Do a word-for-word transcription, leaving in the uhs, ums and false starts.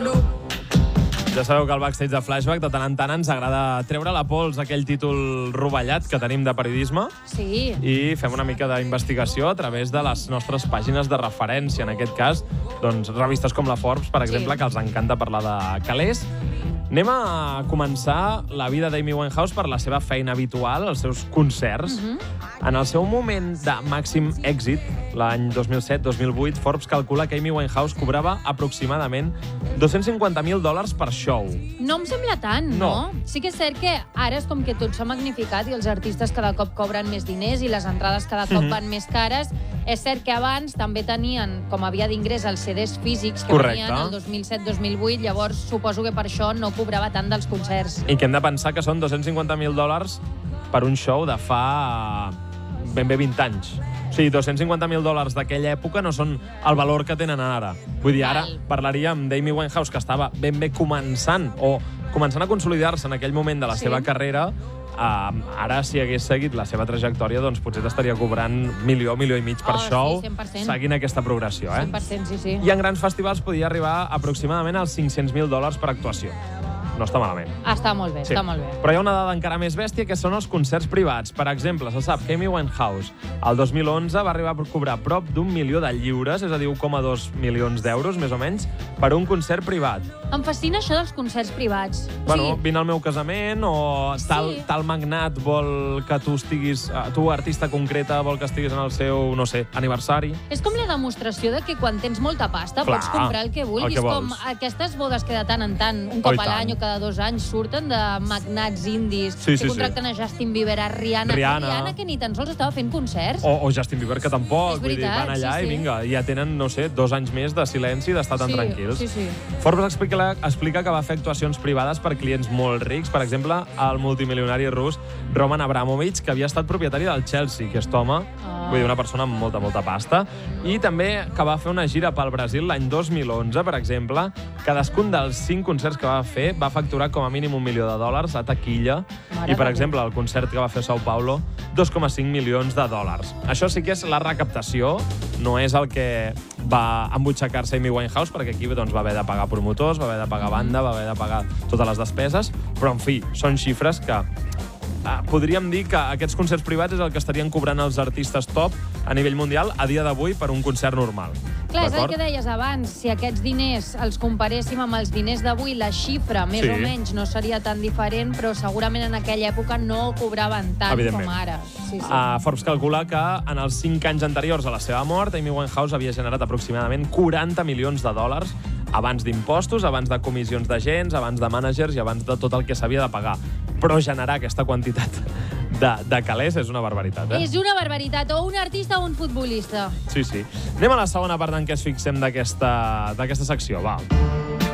Ja sabeu que al backstage de Flashback de tant en tant ens agrada treure la pols aquell títol rovellat que tenim de periodisme. Sí. I fem una mica d'investigació a través de les nostres pàgines de referència. En aquest cas, doncs, revistes com la Forbes, per exemple, Sí. que els encanta parlar de calés. Anem a començar la vida d'Amy Winehouse per la seva feina habitual, els seus concerts. Mhm. En el seu moment de màxim èxit, l'any dos mil set dos mil vuit, Forbes calcula que Amy Winehouse cobrava aproximadament dos-cents cinquanta mil dòlars per show. No em sembla tant, no? No. Sí que és cert que ara és com que tot s'ha magnificat i els artistes cada cop cobren més diners i les entrades cada cop Mhm. van més cares. És cert que abans també tenien com a via d'ingrés els C Ds físics que Correcte. venien el dos mil set dos mil vuit, llavors suposo que per això no cobrava tant dels concerts. I que hem de pensar que són dos-cents cinquanta mil dòlars per un show de fa ben bé vint anys. O sigui, dos-cents cinquanta mil dòlars d'aquella època no són el valor que tenen ara. Vull dir, ara Val. parlaríem d'Amy Winehouse, que estava ben bé començant, o començant a consolidar-se en aquell moment de la Sí. seva carrera. Uh, ara, si hagués seguit la seva trajectòria, doncs potser t'estaria cobrant milió, milió i mig per Oh, sí, show, cent per cent. seguint aquesta progressió. Eh? cent per cent, sí, sí. I en grans festivals podia arribar aproximadament als cinc-cents mil dòlars per actuació. No està malament. Està molt bé, Sí. està molt bé. Però hi ha una dada encara més bèstia, que són els concerts privats. Per exemple, se sap que Amy Winehouse el dos mil onze va arribar a cobrar prop d'un milió de lliures, és a dir, un coma dos milions d'euros, més o menys, per un concert privat. Em fascina això dels concerts privats. Bueno, Sí. vine al meu casament, o tal, Sí. tal magnat vol que tu estiguis, eh, tu, artista concreta, vol que estiguis en el seu, no sé, aniversari. És com la demostració de que quan tens molta pasta Clar, pots comprar el que vulguis. el que vols. Com aquestes bodes que de tant en tant, un Oh, cop i a tant. l'any o cada dos anys, surten de magnats indis Sí, sí, que contracten a Justin Bieber, a Rihanna. Rihanna. Rihanna, que ni tan sols estava fent concerts. O, o Justin Bieber, que tampoc. És Vull dir, veritat, van allà sí, i sí. vinga, ja tenen, no sé, dos anys més de silenci, d'estar tan sí, tranquils. Sí, sí. Forbes explica, explica que va fer actuacions privades per clients molt rics. Per exemple, el multimilionari rus Roman Abramovich, que havia estat propietari del Chelsea, que és home, Ah. vull dir, una persona amb molta, molta pasta. I també que va fer una gira pel Brasil l'any dos mil onze, per exemple. Cadascun dels cinc concerts que va fer va facturar com a mínim un milió de dòlars a taquilla. Mare I, per de exemple, el concert que va fer a São Paulo, dos coma cinc milions de dòlars. Això sí que és la recaptació, no és el que va embutxacar-se Amy Winehouse, perquè aquí doncs, va haver de pagar promotors, va haver de pagar banda, va haver de pagar totes les despeses, però, en fi, són xifres que eh, podríem dir que aquests concerts privats és el que estarien cobrant els artistes top a nivell mundial a dia d'avui per un concert normal. Clar, és el D'acord? que deies abans, si aquests diners els comparéssim amb els diners d'avui, la xifra, més Sí. o menys, no seria tan diferent, però segurament en aquella època no cobraven tant Evidentment. com ara. Sí, sí. Uh, Forbes calcula que en els cinc anys anteriors a la seva mort, Amy Winehouse havia generat aproximadament quaranta milions de dòlars abans d'impostos, abans de comissions d'agents, abans de mànagers i abans de tot el que s'havia de pagar. Però generar aquesta quantitat de, de calés és una barbaritat, eh? És una barbaritat, o un artista o un futbolista. Sí, sí. Anem a la segona part en què es fixem d'aquesta d'aquesta secció, va.